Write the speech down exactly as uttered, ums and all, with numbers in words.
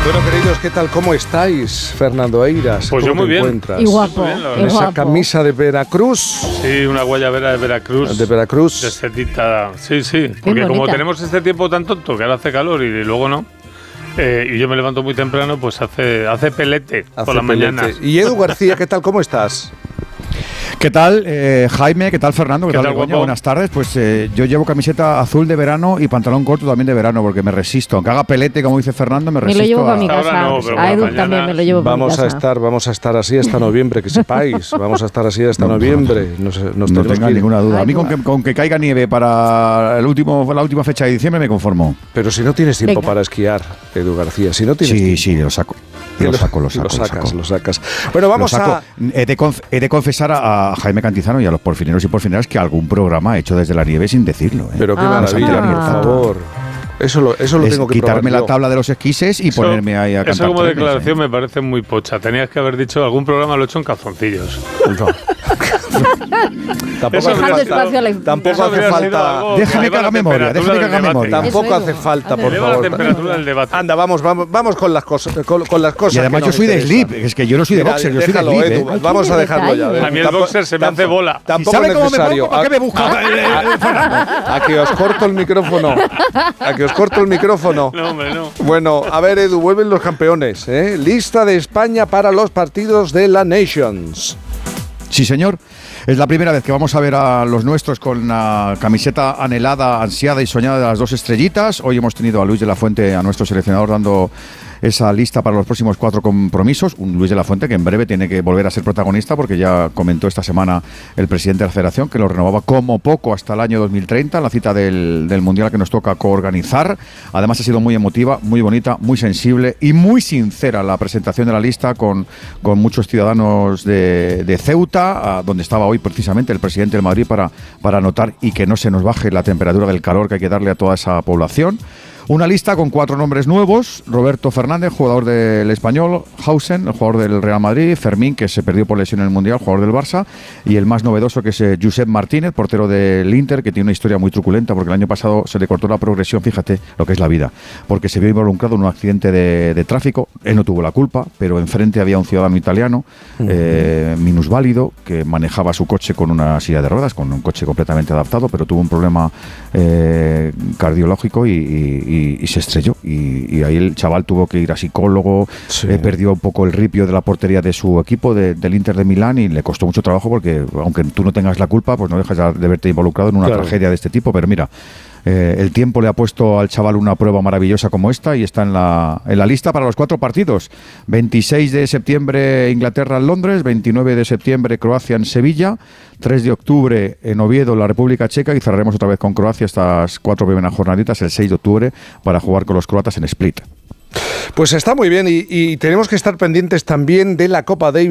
Bueno, queridos, ¿qué tal? ¿Cómo estáis? Fernando Eiras. Pues yo muy bien. Encuentras? Y guapo. Muy bien, la y verdad. Esa guapo. camisa de Veracruz. Sí, una guayabera de Veracruz. De Veracruz. De setita. Sí, sí. Porque bonita. como tenemos este tiempo tan tonto, que ahora hace calor y luego no, eh, y yo me levanto muy temprano, pues hace, hace pelete Hace por las pelete. mañanas. Y Edu García, ¿qué tal? ¿Cómo estás? ¿Qué tal, eh, Jaime? ¿Qué tal, Fernando? ¿Qué, ¿Qué tal, tal, Begoña? guapo? Buenas tardes. Pues eh, yo llevo camiseta azul de verano y pantalón corto también de verano porque me resisto. Aunque haga pelete, como dice Fernando, me Me resisto. lo llevo para a- mi Ahora casa. no, pero a Edu mañana también me lo llevo para mi Vamos casa. a estar, vamos a estar así hasta noviembre, que sepáis. Vamos a estar así hasta No, noviembre. Nos, nos No tenemos tenga que ir. ninguna duda. A mí Ay, con que, con que caiga nieve para el último, la última fecha de diciembre me conformo. Pero si no tienes tiempo Venga. para esquiar, Edu García, si no tienes Sí, tiempo. sí, lo saco. Que Lo saco, lo saco. Lo lo sacas, saco. lo sacas. Bueno, vamos Lo saco. a... He de, conf- he de confesar a, a Jaime Cantizano y a los porfineros y porfineras que algún programa he hecho desde la nieve sin decirlo. ¿eh? Pero qué Ah, maravilla, ah. por favor. Eso lo, eso lo Es tengo que quitarme probar la yo. tabla de los esquises y Eso- ponerme ahí a cantar. Eso como trenes, declaración ¿eh? me parece muy pocha. Tenías que haber dicho algún programa lo he hecho en calzoncillos. Tampoco Eso hace Dejando habría falta, espacio a la tampoco Eso hace habría sido falta, algo Déjame eleva que haga la memoria, temperatura déjame que del haga debate. memoria. tampoco Eso, hace Edu. falta, por Eleva la favor. temperatura del debate. Anda, vamos, vamos, vamos con las cosas, con, con las cosas. Y además que yo nos soy de interesan. slip, es que yo no soy de Mira, boxer, yo soy de déjalo, slip. Edu, ¿eh? Ay, vamos qué a dejarlo ya. detalle. A mí el Tampoco- boxer se me hace tampoco- bola. ¿Y Tampoco sabe es cómo me necesario. pongo? ¿Para qué me busca? A, a que os corto el micrófono. A que os corto el micrófono. No, hombre, no. Bueno, a ver, Edu, vuelven los campeones. ¿eh? Lista de España para los partidos de la Nations. Sí, señor. Es la primera vez que vamos a ver a los nuestros con la camiseta anhelada, ansiada y soñada de las dos estrellitas. Hoy hemos tenido a Luis de la Fuente, a nuestro seleccionador, dando esa lista para los próximos cuatro compromisos. Un Luis de la Fuente que en breve tiene que volver a ser protagonista porque ya comentó esta semana el presidente de la Federación que lo renovaba como poco hasta el año dos mil treinta, la cita del, del Mundial que nos toca coorganizar. Además ha sido muy emotiva, muy bonita, muy sensible y muy sincera la presentación de la lista con, con muchos ciudadanos de, de Ceuta, a donde estaba hoy precisamente el presidente del Madrid para, para anotar y que no se nos baje la temperatura del calor que hay que darle a toda esa población. Una lista con cuatro nombres nuevos: Roberto Fernández, jugador del Español; Hausen, el jugador del Real Madrid; Fermín, que se perdió por lesión en el Mundial, jugador del Barça; y el más novedoso, que es eh, Josep Martínez, portero del Inter, que tiene una historia muy truculenta porque el año pasado se le cortó la progresión, fíjate lo que es la vida, porque se vio involucrado en un accidente de, de tráfico. Él no tuvo la culpa, pero enfrente había un ciudadano italiano, uh-huh. eh, minusválido, que manejaba su coche con una silla de ruedas, con un coche completamente adaptado, pero tuvo un problema eh, cardiológico y, y Y, y se estrelló y, y ahí el chaval tuvo que ir a psicólogo, Sí. eh, perdió un poco el ripio de la portería de su equipo, de, del Inter de Milán, y le costó mucho trabajo porque aunque tú no tengas la culpa, pues no dejas de verte involucrado en una Claro. tragedia de este tipo. Pero mira, eh, el tiempo le ha puesto al chaval una prueba maravillosa como esta y está en la, en la lista para los cuatro partidos. veintiséis de septiembre Inglaterra en Londres, veintinueve de septiembre Croacia en Sevilla, tres de octubre en Oviedo, la República Checa, y cerraremos otra vez con Croacia estas cuatro primeras jornaditas el seis de octubre para jugar con los croatas en Split. Pues está muy bien y, y tenemos que estar pendientes también de la Copa Davis.